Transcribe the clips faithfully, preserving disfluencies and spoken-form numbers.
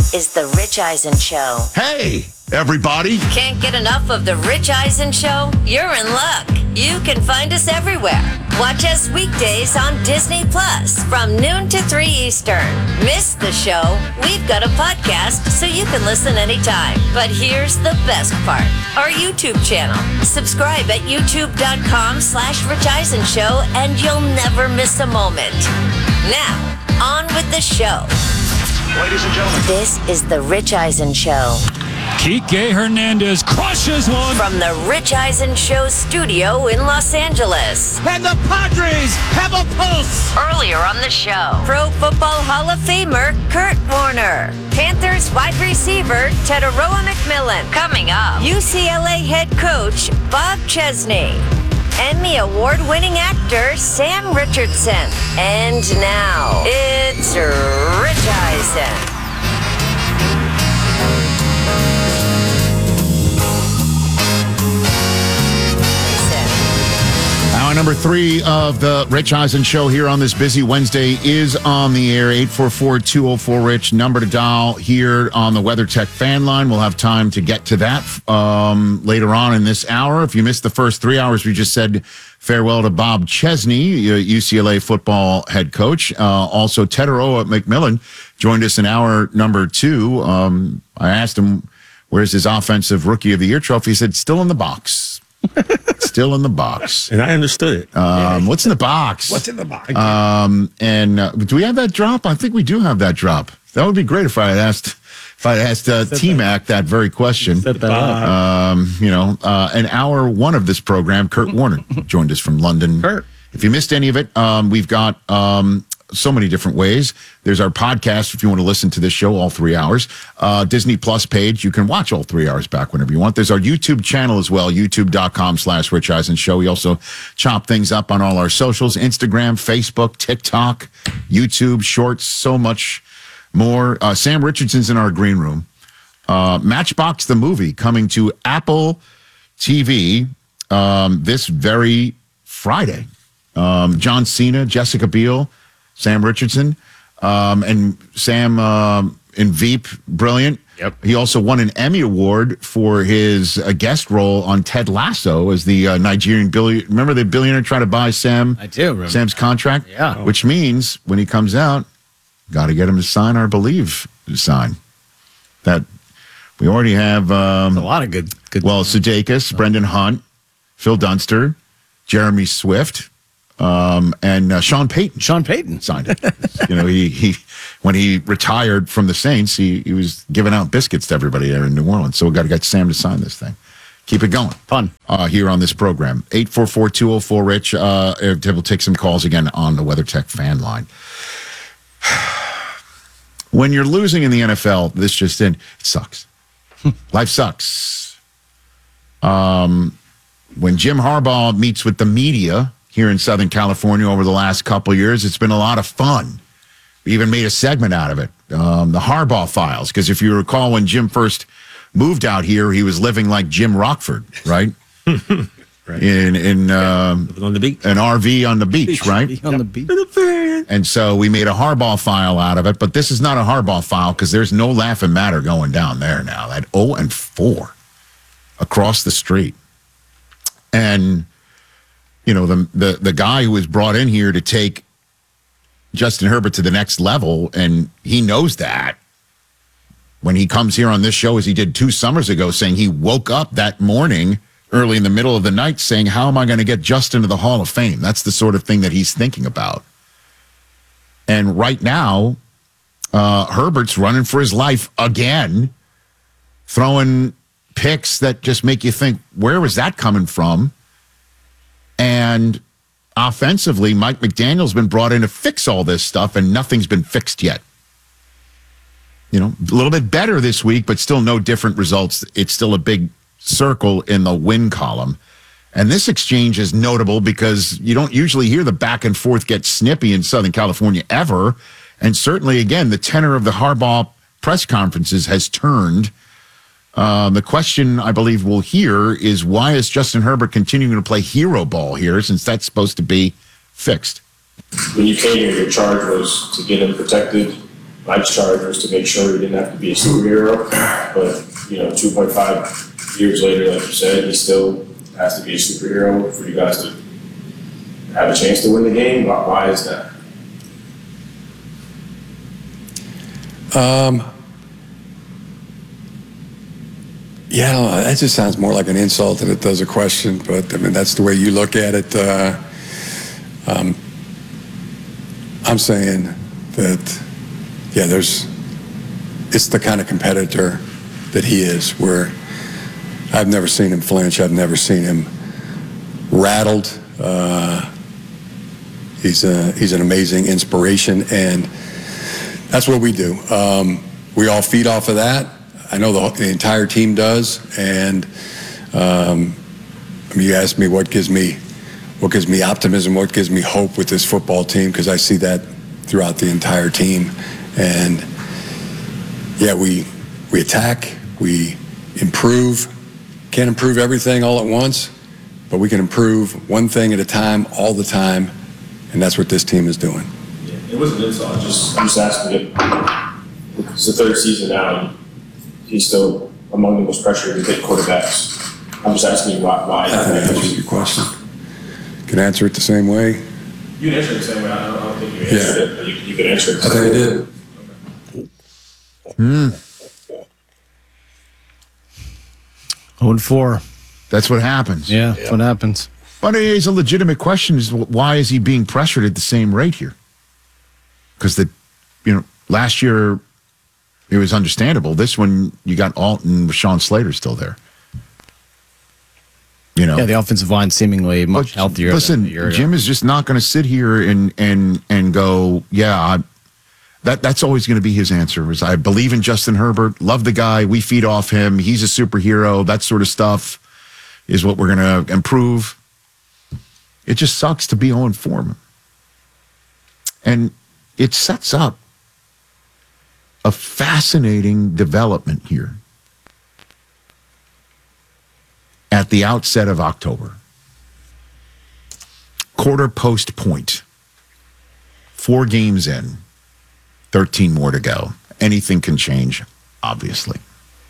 is The Rich Eisen Show. Hey, everybody. Can't get enough of The Rich Eisen Show? You're in luck. You can find us everywhere. Watch us weekdays on Disney Plus from noon to three Eastern. Miss the show? We've got a podcast so you can listen anytime. But here's the best part. Our YouTube channel. Subscribe at youtube.com slash Rich Eisen Show and you'll never miss a moment. Now, on with the show. Ladies and gentlemen. This is The Rich Eisen Show. Kike Hernandez crushes one. From the Rich Eisen Show studio in Los Angeles. And the Padres have a pulse. Earlier on the show, Pro Football Hall of Famer Kurt Warner. Panthers wide receiver Teteroa McMillan. Coming up, U C L A head coach Bob Chesney. Emmy Award-winning actor Sam Richardson. And now, it's Rich Eisen. Hour number three of the Rich Eisen Show here on this busy Wednesday is on the air. eight four four, two oh four, RICH, number to dial here on the WeatherTech fan line. We'll have time to get to that um, later on in this hour. If you missed the first three hours, we just said farewell to Bob Chesney, U C L A football head coach. Uh, also, Teteroa McMillan joined us in hour number two. Um, I asked him, where's his offensive rookie of the year trophy? He said, still in the box. Still in the box. And I understood it. Um, what's in the box? What's in the box? Um, and uh, do we have that drop? I think we do have that drop. That would be great if I had asked, if I had asked uh, T-Mac that very question. Set that up. Um, you know, uh, an hour one of this program, Kurt Warner joined us from London. Kurt. If you missed any of it, um, we've got um, so many different ways. There's our podcast if you want to listen to this show all three hours. Uh, Disney Plus page, you can watch all three hours back whenever you want. There's our YouTube channel as well, youtube.com slash Rich Eisen Show. We also chop things up on all our socials, Instagram, Facebook, TikTok, YouTube, Shorts, so much more. Uh, Sam Richardson's in our green room. Uh, Matchbox the movie coming to Apple T V um, this very Friday. Um, John Cena, Jessica Biel, Sam Richardson, um, and Sam um, in Veep, brilliant. Yep. He also won an Emmy Award for his uh, guest role on Ted Lasso as the uh, Nigerian billionaire. Remember the billionaire trying to buy Sam? I do remember. Sam's contract? Yeah. Which means when he comes out, got to get him to sign our Believe sign. That we already have. Um, a lot of good. good well, Sudeikis, Brendan Hunt, Phil Dunster, Jeremy Swift. Um, and uh, Sean Payton. Sean Payton signed it. You know, he, he when he retired from the Saints, he, he was giving out biscuits to everybody there in New Orleans. So we got to get Sam to sign this thing. Keep it going. Fun. Uh, here on this program. eight four four, two oh four, RICH. Uh, we'll take some calls again on the WeatherTech fan line. When you're losing in the N F L, this just in, it sucks. Life sucks. Um, when Jim Harbaugh meets with the media here in Southern California over the last couple of years, it's been a lot of fun. We even made a segment out of it, um, the Harbaugh Files, because if you recall when Jim first moved out here, he was living like Jim Rockford, right? right. In in um, on the beach, an R V on the beach, beach. right? On yep. the beach. And so we made a Harbaugh file out of it, but this is not a Harbaugh file because there's no laughing matter going down there now. At oh and four across the street, and. You know, the, the the guy who was brought in here to take Justin Herbert to the next level, and he knows that when he comes here on this show, as he did two summers ago, saying he woke up that morning early in the middle of the night saying, how am I going to get Justin to the Hall of Fame? That's the sort of thing that he's thinking about. And right now, uh, Herbert's running for his life again, throwing picks that just make you think, where was that coming from? And offensively, Mike McDaniel's been brought in to fix all this stuff, and nothing's been fixed yet. You know, a little bit better this week, but still no different results. It's still a big circle in the win column. And this exchange is notable because you don't usually hear the back and forth get snippy in Southern California ever. And certainly, again, the tenor of the Harbaugh press conferences has turned. Um, the question I believe we'll hear is, why is Justin Herbert continuing to play hero ball here since that's supposed to be fixed? When you came here, your charge was to get him protected my charge was to make sure he didn't have to be a superhero. But, you know, two point five years later, like you said, he still has to be a superhero for you guys to have a chance to win the game. Why, why is that? Um, yeah, that just sounds more like an insult than it does a question, but I mean, that's the way you look at it. Uh, um, I'm saying that, yeah, there's, it's the kind of competitor that he is, where I've never seen him flinch. I've never seen him rattled. Uh, he's a, he's an amazing inspiration, and that's what we do. Um, we all feed off of that. I know the, the entire team does, and um, I mean, you asked me what gives me, what gives me optimism, what gives me hope with this football team, because I see that throughout the entire team. And yeah, we we attack, we improve. Can't improve everything all at once, but we can improve one thing at a time, all the time, and that's what this team is doing. Yeah, it wasn't an insult. Just, I'm just asking him. It's the third season now. He's still among the most pressured hit quarterbacks. I'm just asking you why. why I think that answers your question. Can I answer it the same way? You can answer it the same way. I don't, I don't think you answered Yeah. it, but you, you can answer it the I same think I way. did. Hmm. oh and four. That's what happens. Yeah, that's what happens. But it is a legitimate question: is why is he being pressured at the same rate here? Because the, you know, last year it was understandable. This one you got Alton with Sean Slater still there. You know, Yeah, the offensive line seemingly much But healthier. Listen, than a year ago. Jim is just not going to sit here and and and go, yeah, I, that that's always going to be his answer. Is I believe in Justin Herbert, love the guy, we feed off him, he's a superhero. That sort of stuff is what we're going to improve. It just sucks to be on form, and it sets up a fascinating development here at the outset of October. Quarter post point. Four games in, thirteen more to go. Anything can change, obviously.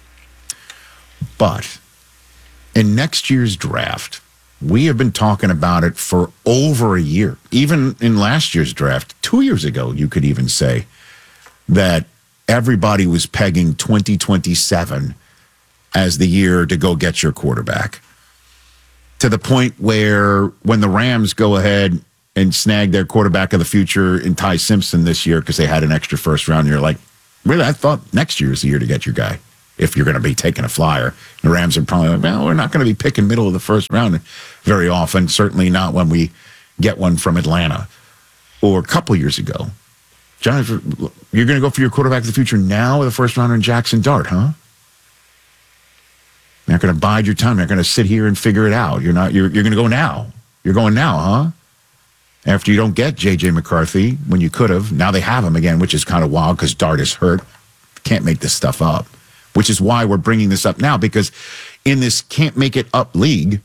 But in next year's draft, we have been talking about it for over a year. Even in last year's draft, two years ago, you could even say that everybody was pegging twenty twenty-seven as the year to go get your quarterback. To the point where when the Rams go ahead and snag their quarterback of the future in Ty Simpson this year because they had an extra first round, you're like, really? I thought next year is the year to get your guy if you're going to be taking a flyer. The Rams are probably like, well, we're not going to be picking middle of the first round very often, certainly not when we get one from Atlanta. Or a couple years ago, John, you're going to go for your quarterback of the future now with a first rounder in Jackson Dart, huh? You're not going to bide your time. You're not going to sit here and figure it out. You're not. You're, you're going to go now. You're going now, huh? After you don't get J J McCarthy when you could have. Now they have him again, which is kind of wild because Dart is hurt. Can't make this stuff up, which is why we're bringing this up now, because in this can't make it up league,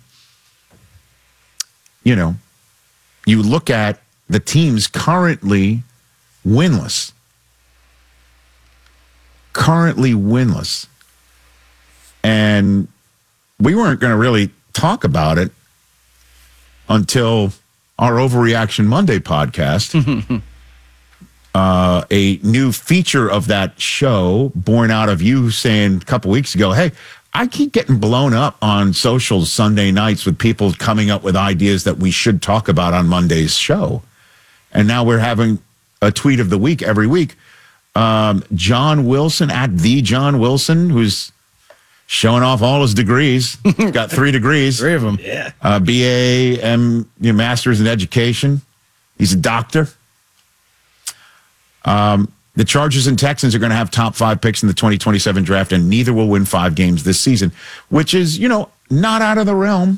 you know, you look at the teams currently winless. Currently winless. And we weren't going to really talk about it until our Overreaction Monday podcast. uh, a new feature of that show, born out of you saying a couple weeks ago, hey, I keep getting blown up on socials Sunday nights with people coming up with ideas that we should talk about on Monday's show. And now we're having a tweet of the week every week. Um, John Wilson, at the John Wilson, who's showing off all his degrees. He's got three degrees. Three of them. Yeah. Uh, B A, M, you know, master's in education. He's a doctor. Um, the Chargers and Texans are going to have top five picks in the twenty twenty-seven draft, and neither will win five games this season, which is, you know, not out of the realm.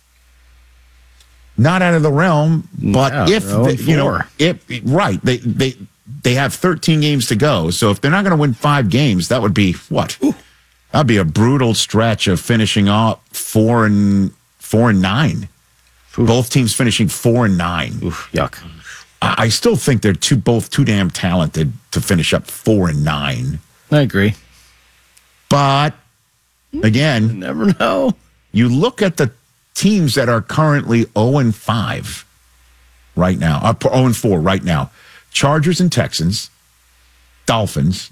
Not out of the realm, but Yeah, if, they're the, you know, four. if, right, they, they, they have thirteen games to go. So if they're not going to win five games, that would be what? Ooh. That'd be a brutal stretch of finishing off four and four and nine. Oof. Both teams finishing four and nine. Oof, yuck. I I still think they're too both too damn talented to finish up four and nine. I agree. But again, Never know. you look at the teams that are currently zero and five right now, uh, zero and four right now. Chargers and Texans, Dolphins,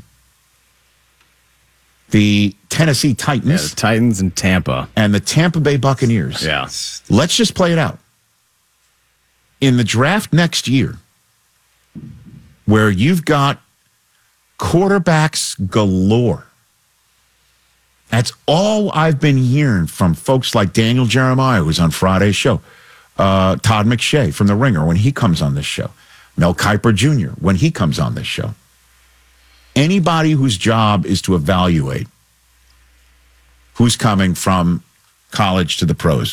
the Tennessee Yeah, Titans, the Titans and Tampa. and the Tampa Bay Buccaneers. Yeah. Let's just play it out. In the draft next year, where you've got quarterbacks galore, that's all I've been hearing from folks like Daniel Jeremiah, who's on Friday's show, uh, Todd McShay from The Ringer when he comes on this show, Mel Kiper Junior when he comes on this show. Anybody whose job is to evaluate who's coming from college to the pros.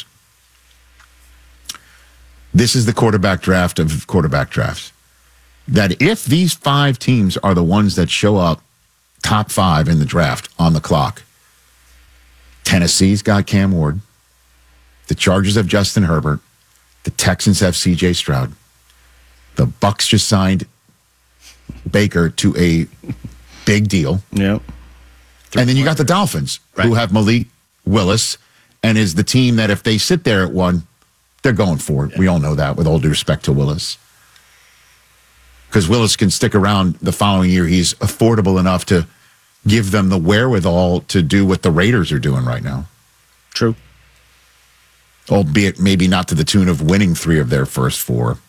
This is the quarterback draft of quarterback drafts. That if these five teams are the ones that show up top five in the draft on the clock, Tennessee's got Cam Ward. The Chargers have Justin Herbert. The Texans have C J Stroud. The Bucs just signed Baker to a big deal. Yep. And then you got the Dolphins, who have Malik Willis, and is the team that if they sit there at one, they're going for it. We all know that, with all due respect to Willis. Because Willis can stick around the following year. He's affordable enough to give them the wherewithal to do what the Raiders are doing right now. True. Albeit maybe not to the tune of winning three of their first four.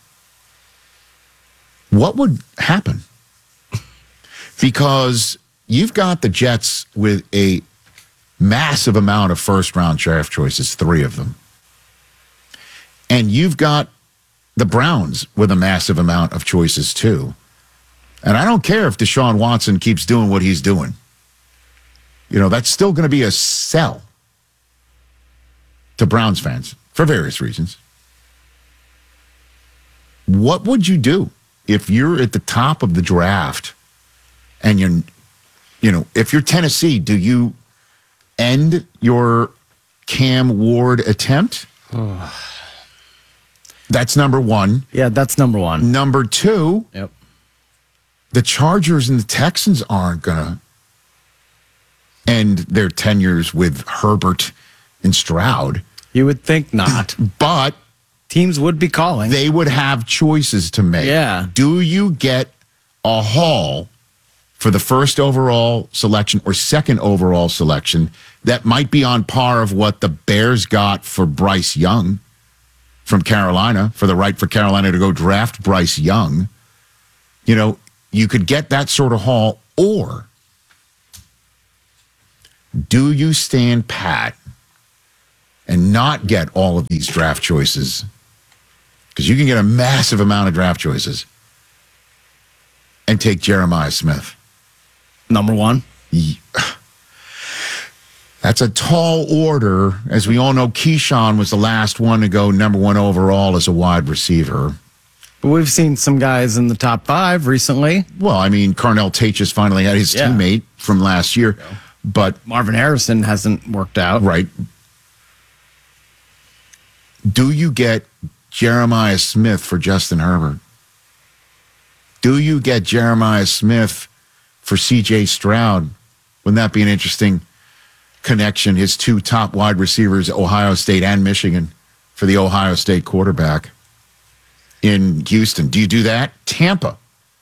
What would happen? Because you've got the Jets with a massive amount of first-round draft choices, three of them. And you've got the Browns with a massive amount of choices, too. And I don't care if Deshaun Watson keeps doing what he's doing. You know, that's still going to be a sell to Browns fans for various reasons. What would you do if you're at the top of the draft and you're, you know, if you're Tennessee, do you end your Cam Ward attempt? That's number one. Yeah, that's number one. Number two, Yep. the Chargers and the Texans aren't going to end their tenures with Herbert and Stroud, You would think not. but Teams would be calling. they would have choices to make. Yeah. Do you get a haul for the first overall selection or second overall selection that might be on par of what the Bears got for Bryce Young from Carolina, for the right for Carolina to go draft Bryce Young? You know, you could get that sort of haul, or do you stand pat and not get all of these draft choices? Because you can get a massive amount of draft choices and take Jeremiah Smith. Number one. That's a tall order. As we all know, Keyshawn was the last one to go number one overall as a wide receiver. But we've seen some guys in the top five recently. Well, I mean, Carnell Tate just finally had his Yeah. teammate from last year. But, Marvin Harrison hasn't worked out. right. Do you get Jeremiah Smith for Justin Herbert? Do you get Jeremiah Smith for C J Stroud? Wouldn't that be an interesting connection? His two top wide receivers, Ohio State and Michigan, for the Ohio State quarterback in Houston. Do you do that? Tampa.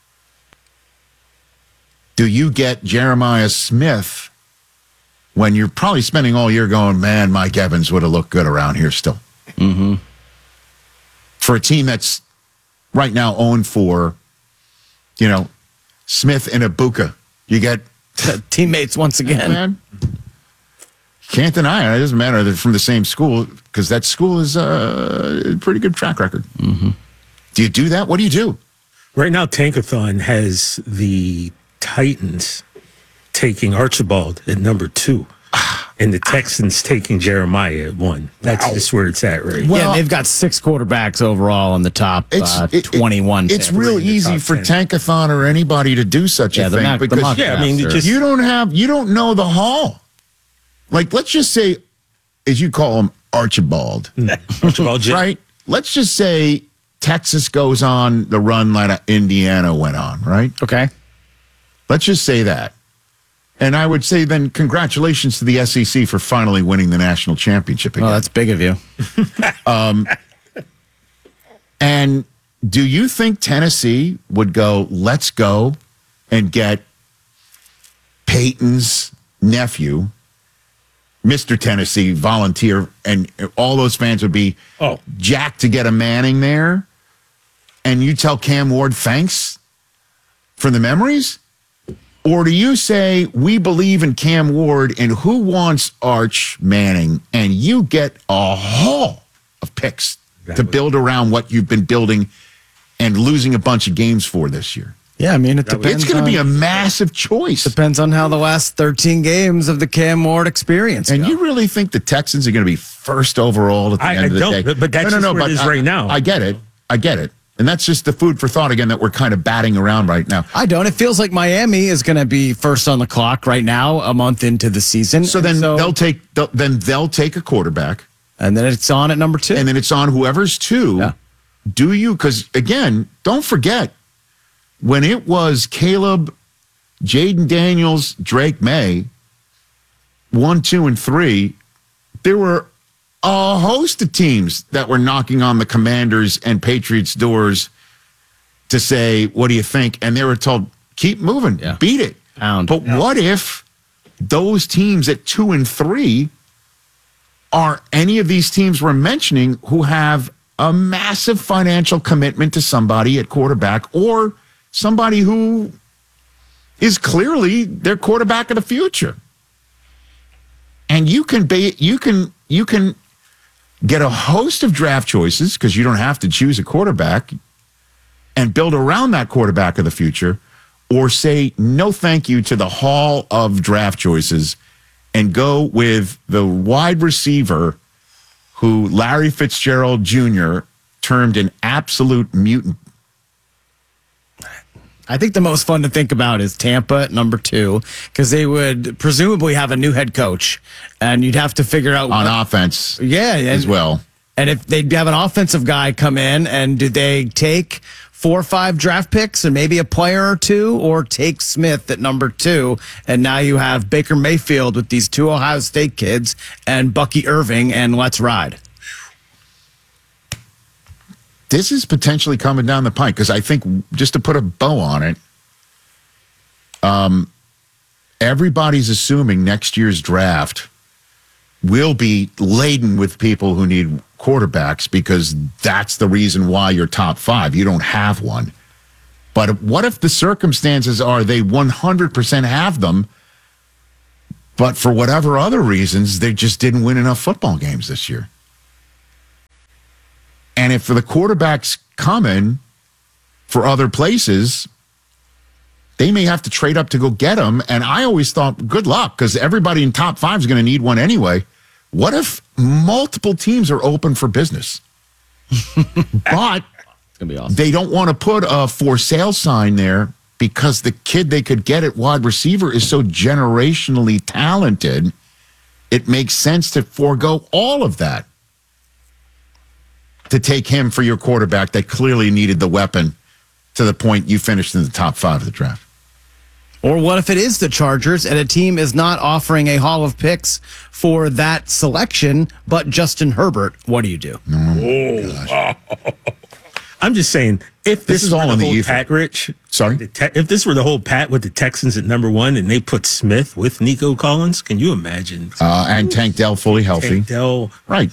Do you get Jeremiah Smith when you're probably spending all year going, man, Mike Evans would have looked good around here still? Mm-hmm. For a team that's right now owned for, you know, Smith and Ibuka. You get Teammates once again. man. Can't deny it. It doesn't matter. They're from the same school because that school is uh, a pretty good track record. Mm-hmm. Do you do that? What do you do? Right now, Tankathon has the Titans taking Archibald at number two, and the Texans taking Jeremiah at one. That's Wow. just where it's at right now. Well, yeah, they've got six quarterbacks overall in the top uh, it- it- twenty-one. It's picks. real in the easy top for ten. Tankathon or anybody to do such Yeah, a they're thing not- they're because not Yeah, I mean, After. it just you don't have you don't know the haul. Like, let's just say, as you call him, Archibald, Archibald J- right? Let's just say Texas goes on the run like Indiana went on, right? Okay. Let's just say that. And I would say then congratulations to the S E C for finally winning the national championship again. Oh, that's big of you. um, and do you think Tennessee would go, let's go and get Peyton's nephew, Mister Tennessee, volunteer, and all those fans would be Oh. jacked to get a Manning there? And you tell Cam Ward thanks for the memories? Or do you say, we believe in Cam Ward and who wants Arch Manning? And you get a haul of picks That to would- build around what you've been building and losing a bunch of games for this year. Yeah, I mean, it depends. It's going to be a on- massive choice. Depends on how the last thirteen games of the Cam Ward experience And go. you really think the Texans are going to be first overall at the I- end I of the don't, day? but- but that's just where it is I- right now. I get it. I get it. And that's just the food for thought again that we're kind of batting around right now. I don't. It feels like Miami is going to be first on the clock right now, a month into the season. So then they'll take they'll, then they'll take a quarterback, and then it's on at number two. and then it's on whoever's two. Yeah. Do you? Because again, don't forget when it was Caleb, Jaden Daniels, Drake May, one, two, and three. There were a host of teams that were knocking on the Commanders and Patriots doors to say, what do you think? And they were told, keep moving, Yeah. beat it. Pound. But what if those teams at two and three are any of these teams we're mentioning who have a massive financial commitment to somebody at quarterback or somebody who is clearly their quarterback of the future? And you can be, you can, you can get a host of draft choices because you don't have to choose a quarterback and build around that quarterback of the future, or say no thank you to the haul of draft choices and go with the wide receiver who Larry Fitzgerald Junior termed an absolute mutant. I think the most fun to think about is Tampa at number two, because they would presumably have a new head coach, and you'd have to figure out On what- offense yeah, and, as well. And if they'd have an offensive guy come in, and do they take four or five draft picks and maybe a player or two, or take Smith at number two, and now you have Baker Mayfield with these two Ohio State kids and Bucky Irving, and let's ride. This is potentially coming down the pike because I think, just to put a bow on it, um, everybody's assuming next year's draft will be laden with people who need quarterbacks because that's the reason why you're top five. You don't have one. But what if the circumstances are they one hundred percent have them, but for whatever other reasons, they just didn't win enough football games this year? And if the quarterbacks coming for other places, they may have to trade up to go get them. And I always thought, good luck, because everybody in top five is going to need one anyway. What if multiple teams are open for business? But It's going to be awesome. they don't want to put a for sale sign there because the kid they could get at wide receiver is so generationally talented. It makes sense to forego all of that to take him for your quarterback that clearly needed the weapon to the point you finished in the top five of the draft. Or what if it is the Chargers and a team is not offering a haul of picks for that selection, but Justin Herbert? What do you do? I'm just saying, if this, This is were all the in the whole ether. Pat, Rich, Sorry? the te- if this were the whole Pat with the Texans at number one and they put Smith with Nico Collins, can you imagine? Uh, and Tank Dell fully healthy. Tank Dell, Right.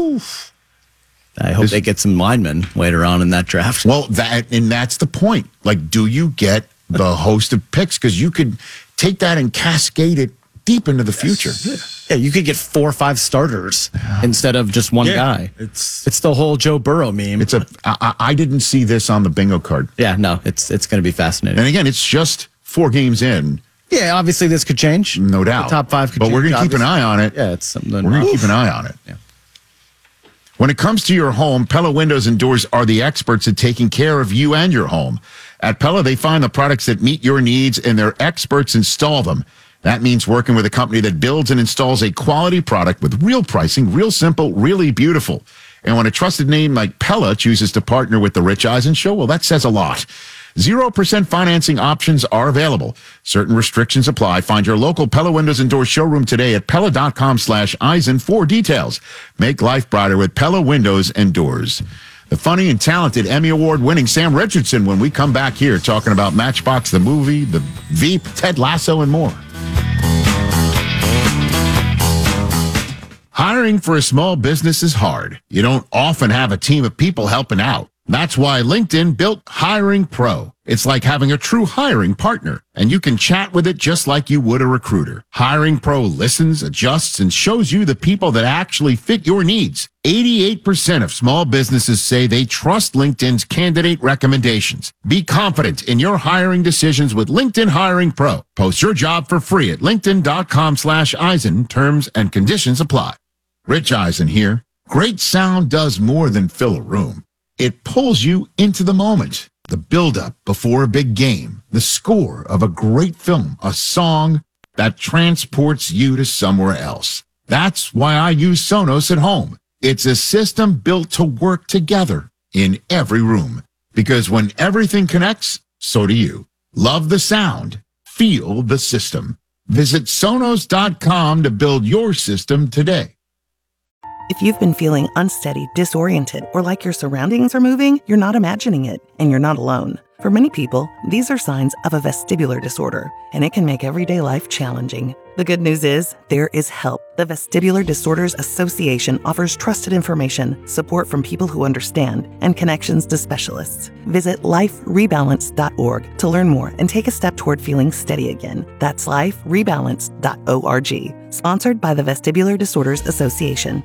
I hope This- they get some linemen later on in that draft. Well, that and that's the point. Like, do you get the host of picks? Because you could take that and cascade it deep into the future. Yeah, you could get four or five starters instead of just one yeah, guy. It's It's the whole Joe Burrow meme. It's a. I, I I didn't see this on the bingo card. yeah, no, it's it's going to be fascinating. And again, it's just four games in, Yeah, obviously this could change. no doubt. The top five could but change. we're going to keep an obviously. eye on it. Yeah, it's something. We're going to keep an eye on it. Yeah. When it comes to your home, Pella Windows and Doors are the experts at taking care of you and your home. At Pella, they find the products that meet your needs and their experts install them. That means working with a company that builds and installs a quality product with real pricing, real simple, really beautiful. And when a trusted name like Pella chooses to partner with the Rich Eisen Show, well, that says a lot. zero percent financing options are available. Certain restrictions apply. Find your local Pella Windows and Doors showroom today at Pella.com slash Eisen for details. Make life brighter with Pella Windows and Doors. The funny and talented Emmy Award winning Sam Richardson when we come back here talking about Matchbox the movie, the Veep, Ted Lasso, and more. Hiring for a small business is hard. You don't often have a team of people helping out. That's why LinkedIn built Hiring Pro. It's like having a true hiring partner, and you can chat with it just like you would a recruiter. Hiring Pro listens, adjusts, and shows you the people that actually fit your needs. eighty-eight percent of small businesses say they trust LinkedIn's candidate recommendations. Be confident in your hiring decisions with LinkedIn Hiring Pro. Post your job for free at linkedin.com slash Eisen. Terms and conditions apply. Rich Eisen here. Great sound does more than fill a room. It pulls you into the moment, the build-up before a big game, the score of a great film, a song that transports you to somewhere else. That's why I use Sonos at home. It's a system built to work together in every room, because when everything connects, so do you. Love the sound. Feel the system. Visit Sonos dot com to build your system today. If you've been feeling unsteady, disoriented, or like your surroundings are moving, you're not imagining it, and you're not alone. For many people, these are signs of a vestibular disorder, and it can make everyday life challenging. The good news is, there is help. The Vestibular Disorders Association offers trusted information, support from people who understand, and connections to specialists. Visit life rebalance dot org to learn more and take a step toward feeling steady again. That's life rebalance dot org. Sponsored by the Vestibular Disorders Association.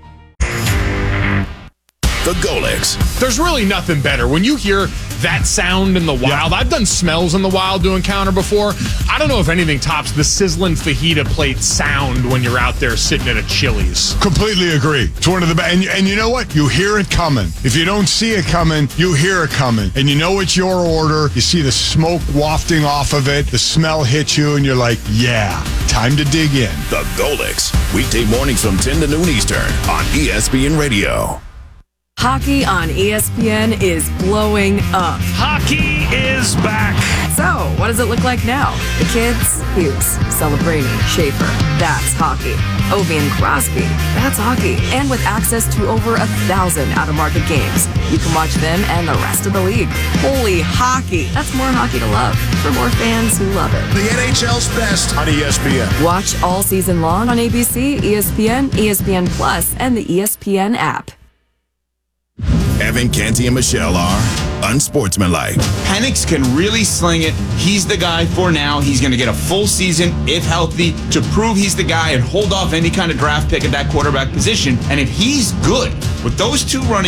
The Golix. There's really nothing better. When you hear that sound in the wild, I've done smells in the wild doing counter before. I don't know if anything tops the sizzling fajita plate sound when you're out there sitting at a Chili's. Completely agree. It's one of the best. And, and you know what? You hear it coming. If you don't see it coming, you hear it coming. And you know it's your order. You see the smoke wafting off of it. The smell hits you, and you're like, yeah, time to dig in. The Golix. Weekday mornings from ten to noon Eastern on E S P N Radio. Hockey on E S P N is blowing up. Hockey is back. So, what does it look like now? The kids, Hughes, Celebrini, Schaefer. That's hockey. Ovi and Crosby. That's hockey. And with access to over a thousand out-of-market games, you can watch them and the rest of the league. Holy hockey. That's more hockey to love for more fans who love it. The N H L's best on E S P N. Watch all season long on A B C, E S P N, E S P N Plus, and the E S P N app. Evan, Canty, and Michelle are unsportsmanlike. Penix can really sling it. He's the guy for now. He's going to get a full season, if healthy, to prove he's the guy and hold off any kind of draft pick at that quarterback position. And if he's good with those two running